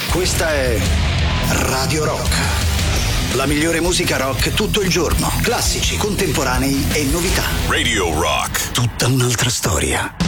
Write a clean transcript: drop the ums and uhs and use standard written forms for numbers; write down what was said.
Questa è Radio Rock. La migliore musica rock tutto il giorno. Classici, contemporanei e novità. Radio Rock. Tutta un'altra storia.